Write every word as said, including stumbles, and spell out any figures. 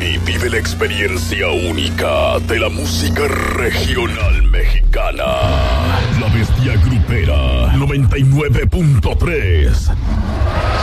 y vive la experiencia única de la música regional mexicana. La Bestia Grupera noventa y nueve punto tres.